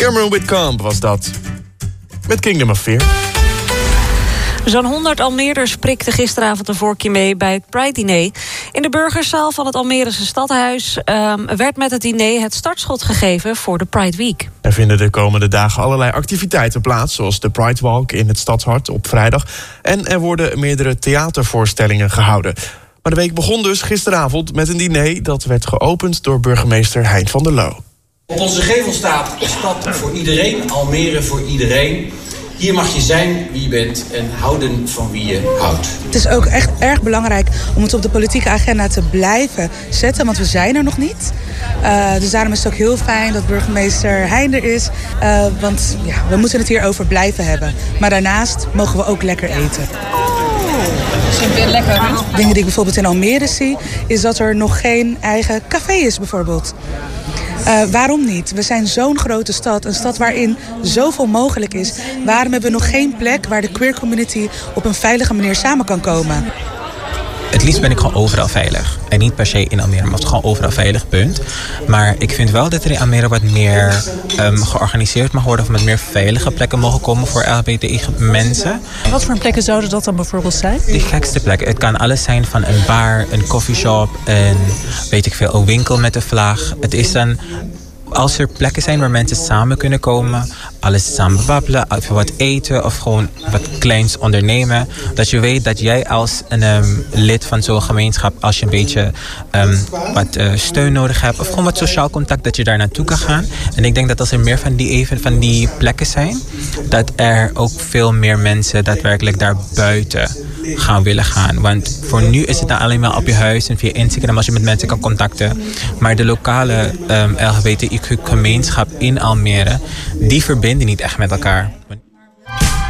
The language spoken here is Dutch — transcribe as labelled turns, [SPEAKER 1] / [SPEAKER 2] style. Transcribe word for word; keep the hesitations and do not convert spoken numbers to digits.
[SPEAKER 1] Cameron Whitcomb was dat. Met Kingdom of Fear.
[SPEAKER 2] Zo'n honderd Almeerders prikten gisteravond een vorkje mee bij het Pride-diner. In de burgerszaal van het Almerese stadhuis um, werd met het diner het startschot gegeven voor de Pride Week.
[SPEAKER 1] Er vinden de komende dagen allerlei activiteiten plaats, zoals de Pride Walk in het Stadshart op vrijdag. En er worden meerdere theatervoorstellingen gehouden. Maar de week begon dus gisteravond met een diner dat werd geopend door burgemeester Hein van der Loo.
[SPEAKER 3] Op onze gevel staat stad voor iedereen, Almere voor iedereen. Hier mag je zijn wie je bent en houden van wie je houdt.
[SPEAKER 4] Het is ook echt erg belangrijk om het op de politieke agenda te blijven zetten, want we zijn er nog niet. Uh, dus daarom is het ook heel fijn dat burgemeester Hein er is. Uh, want ja, we moeten het hierover blijven hebben. Maar daarnaast mogen we ook lekker eten.
[SPEAKER 5] Weer lekker.
[SPEAKER 4] Dingen die ik bijvoorbeeld in Almere zie, is dat er nog geen eigen café is bijvoorbeeld. Uh, waarom niet? We zijn zo'n grote stad, een stad waarin zoveel mogelijk is. Waarom hebben we nog geen plek waar de queer community op een veilige manier samen kan komen?
[SPEAKER 6] Het liefst ben ik gewoon overal veilig. En niet per se in Almere, maar gewoon overal veilig, punt. Maar ik vind wel dat er in Almere wat meer um, georganiseerd mag worden, of met meer veilige plekken mogen komen voor L G B T I-mensen.
[SPEAKER 5] Wat voor plekken zouden dat dan bijvoorbeeld zijn?
[SPEAKER 6] De gekste plekken. Het kan alles zijn van een bar, een coffeeshop, een, weet ik veel, een winkel met een vlag. Het is dan, als er plekken zijn waar mensen samen kunnen komen, alles samen babbelen, even wat eten of gewoon wat kleins ondernemen. Dat je weet dat jij als een um, lid van zo'n gemeenschap, als je een beetje um, wat uh, steun nodig hebt of gewoon wat sociaal contact, dat je daar naartoe kan gaan. En ik denk dat als er meer van die, even, van die plekken zijn, dat er ook veel meer mensen daadwerkelijk daar buiten gaan willen gaan. Want voor nu is het dan alleen maar op je huis en via Instagram als je met mensen kan contacten. Maar de lokale um, L G B T I Q gemeenschap in Almere, die verbinden niet echt met elkaar.